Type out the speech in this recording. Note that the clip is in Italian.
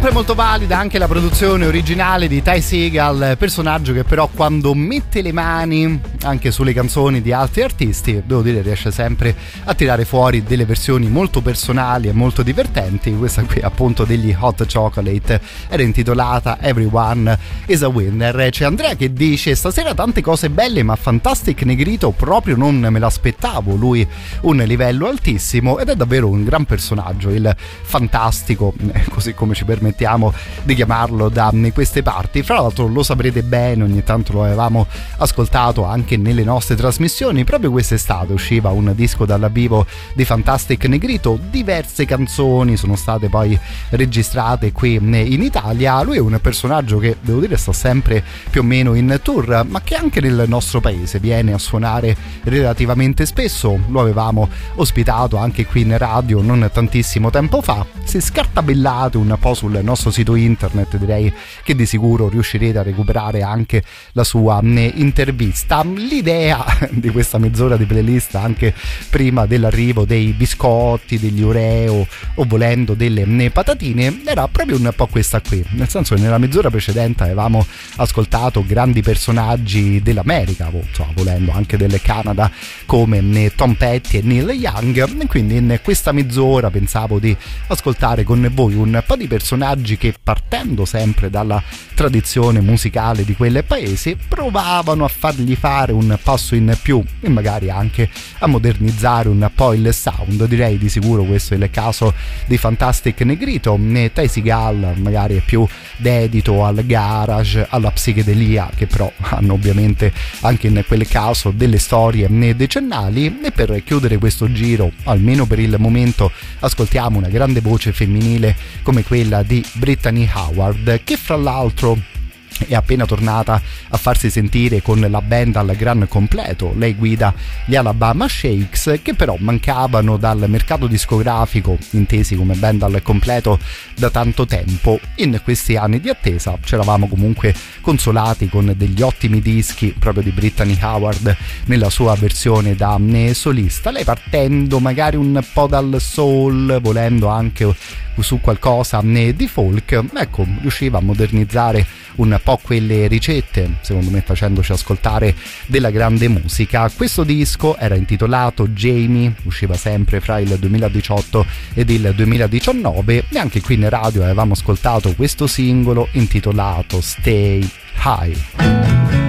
Sempre molto valida anche la produzione originale di Ty Segall, personaggio che però quando mette le mani anche sulle canzoni di altri artisti, devo dire, riesce sempre a tirare fuori delle versioni molto personali e molto divertenti. Questa qui appunto degli Hot Chocolate era intitolata Everyone is a Winner. C'è Andrea che dice: stasera tante cose belle, ma Fantastic Negrito proprio non me l'aspettavo, lui un livello altissimo ed è davvero un gran personaggio, il fantastico, così come ci permettiamo di chiamarlo da queste parti. Fra l'altro lo saprete bene, ogni tanto lo avevamo ascoltato anche nelle nostre trasmissioni. Proprio quest'estate usciva un disco dal vivo di Fantastic Negrito, diverse canzoni sono state poi registrate qui in Italia. Lui è un personaggio che, devo dire, sta sempre più o meno in tour, ma che anche nel nostro paese viene a suonare relativamente spesso. Lo avevamo ospitato anche qui in radio non tantissimo tempo fa. Se scartabellate un po' sul nostro sito internet, direi che di sicuro riuscirete a recuperare anche la sua intervista. L'idea di questa mezz'ora di playlist, anche prima dell'arrivo dei biscotti, degli Oreo o volendo delle patatine, era proprio un po' questa qui, nel senso che nella mezz'ora precedente avevamo ascoltato grandi personaggi dell'America, insomma, volendo anche del Canada, come Tom Petty e Neil Young, e quindi in questa mezz'ora pensavo di ascoltare con voi un po' di personaggi che, partendo sempre dalla tradizione musicale di quelle paesi, provavano a fargli fare un passo in più e magari anche a modernizzare un po' il sound. Direi di sicuro questo è il caso di Fantastic Negrito. Ty Segall magari è più dedito al garage, alla psichedelia, che però hanno ovviamente anche in quel caso delle storie decennali. E per chiudere questo giro, almeno per il momento, ascoltiamo una grande voce femminile come quella di Brittany Howard, che fra l'altro è appena tornata a farsi sentire con la band al gran completo. Lei guida gli Alabama Shakes, che però mancavano dal mercato discografico, intesi come band al completo, da tanto tempo. In questi anni di attesa ci eravamo comunque consolati con degli ottimi dischi proprio di Brittany Howard nella sua versione da solista, lei partendo magari un po' dal soul, volendo anche su qualcosa di folk, ecco, riusciva a modernizzare un po' quelle ricette, secondo me facendoci ascoltare della grande musica. Questo disco era intitolato Jamie, usciva sempre fra il 2018 ed il 2019 e anche qui in radio avevamo ascoltato questo singolo intitolato Stay High.